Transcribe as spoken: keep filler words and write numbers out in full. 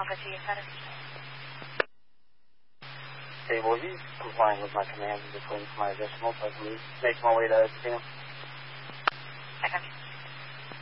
Alpha to your center. Okay, well, he's complying with my commands and just waiting for my additional, so I can make my way to see him. I got you.